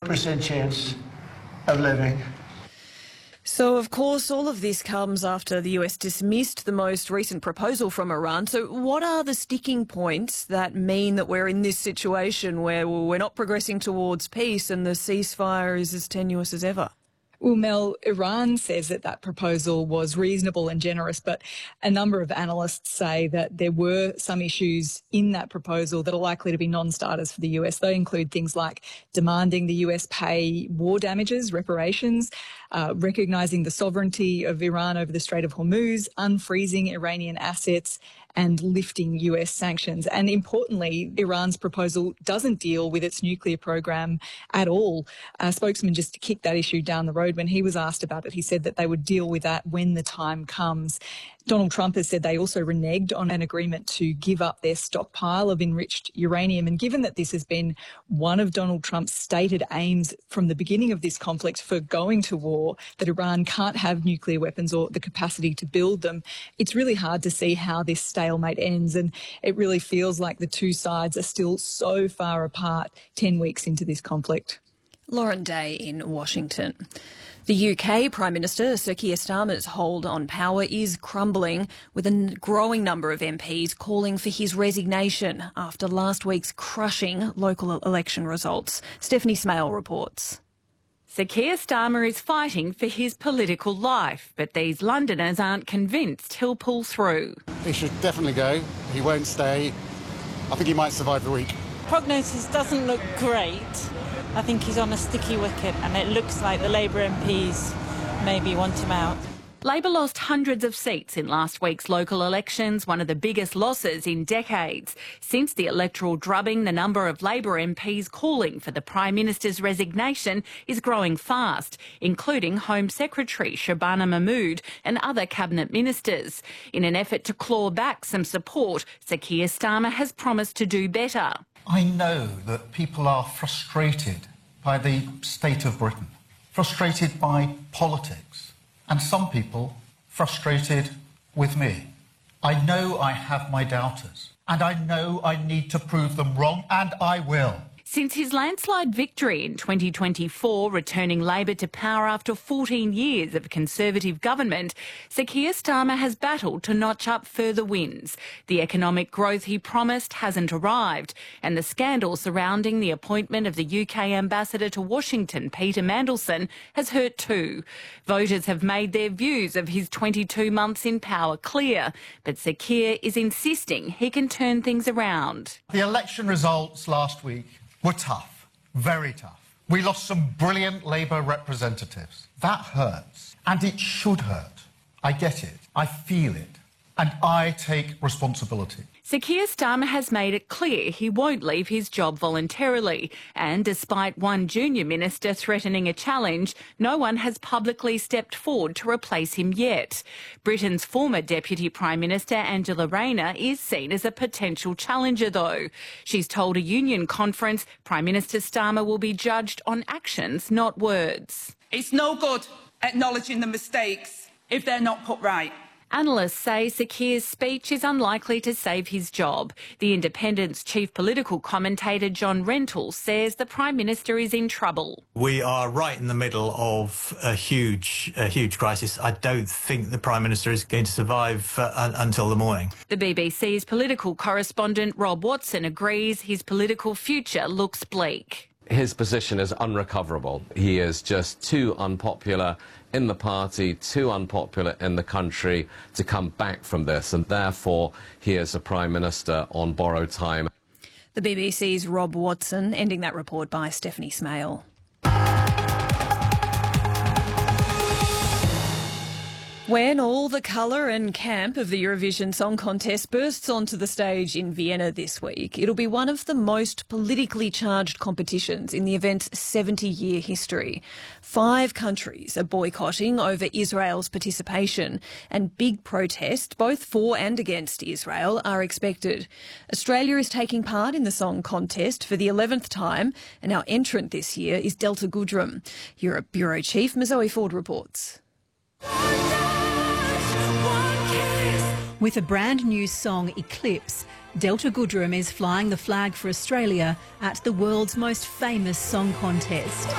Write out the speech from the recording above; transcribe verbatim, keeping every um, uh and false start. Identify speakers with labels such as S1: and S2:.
S1: percent chance of living.
S2: So, of course, all of this comes after the U S dismissed the most recent proposal from Iran. So what are the sticking points that mean that we're in this situation where we're not progressing towards peace and the ceasefire is as tenuous as ever?
S3: Well, Mel, Iran says that that proposal was reasonable and generous, but a number of analysts say that there were some issues in that proposal that are likely to be non-starters for the U S. They include things like demanding the U S pay war damages, reparations, uh, recognising the sovereignty of Iran over the Strait of Hormuz, unfreezing Iranian assets, and lifting U S sanctions. And importantly, Iran's proposal doesn't deal with its nuclear program at all. A spokesman just kicked that issue down the road. When he was asked about it, he said that they would deal with that when the time comes. Donald Trump has said they also reneged on an agreement to give up their stockpile of enriched uranium. And given that this has been one of Donald Trump's stated aims from the beginning of this conflict for going to war, that Iran can't have nuclear weapons or the capacity to build them, it's really hard to see how this stalemate ends. And it really feels like the two sides are still so far apart ten weeks into this conflict.
S2: Lauren Day in Washington. The U K Prime Minister Sir Keir Starmer's hold on power is crumbling, with a growing number of M Ps calling for his resignation after last week's crushing local election results. Stephanie Smale reports.
S4: Sir Keir Starmer is fighting for his political life, but these Londoners aren't convinced he'll pull through.
S5: He should definitely go. He won't stay. I think he might survive the week.
S6: Prognosis doesn't look great. I think he's on a sticky wicket, and it looks like the Labour M Ps maybe want him out.
S4: Labor lost hundreds of seats in last week's local elections, one of the biggest losses in decades. Since the electoral drubbing, the number of Labor M Ps calling for the Prime Minister's resignation is growing fast, including Home Secretary Shabana Mahmood and other cabinet ministers. In an effort to claw back some support, Sir Keir Starmer has promised to do better.
S7: I know that people are frustrated by the state of Britain, frustrated by politics, and some people frustrated with me. I know I have my doubters, and I know I need to prove them wrong, and I will.
S4: Since his landslide victory in twenty twenty-four, returning Labor to power after fourteen years of Conservative government, Sir Keir Starmer has battled to notch up further wins. The economic growth he promised hasn't arrived, and the scandal surrounding the appointment of the U K ambassador to Washington, Peter Mandelson, has hurt too. Voters have made their views of his twenty-two months in power clear, but Sir Keir is insisting he can turn things around.
S7: The election results last week were tough, very tough. We lost some brilliant Labour representatives. That hurts, and it should hurt. I get it, I feel it, and I take responsibility.
S4: Sir Keir Starmer has made it clear he won't leave his job voluntarily, and despite one junior minister threatening a challenge, no one has publicly stepped forward to replace him yet. Britain's former Deputy Prime Minister Angela Rayner is seen as a potential challenger though. She's told a union conference Prime Minister Starmer will be judged on actions, not words.
S8: It's no good acknowledging the mistakes if they're not put right.
S4: Analysts say Sir Keir's speech is unlikely to save his job. The Independent's chief political commentator John Rentoul says the Prime Minister is in trouble.
S9: We are right in the middle of a huge, a huge crisis. I don't think the Prime Minister is going to survive uh, un until the morning.
S4: The B B C's political correspondent Rob Watson agrees his political future looks bleak.
S10: His position is unrecoverable. He is just too unpopular in the party, too unpopular in the country to come back from this, and therefore he is a Prime Minister on borrowed time.
S2: The B B C's Rob Watson, ending that report by Stephanie Smale. When all the colour and camp of the Eurovision Song Contest bursts onto the stage in Vienna this week, it'll be one of the most politically charged competitions in the event's seventy-year history. Five countries are boycotting over Israel's participation, and big protests, both for and against Israel, are expected. Australia is taking part in the Song Contest for the eleventh time, and our entrant this year is Delta Goodrem. Europe Bureau Chief Mazoe Ford reports.
S11: With a brand new song, Eclipse, Delta Goodrem is flying the flag for Australia at the world's most famous song contest.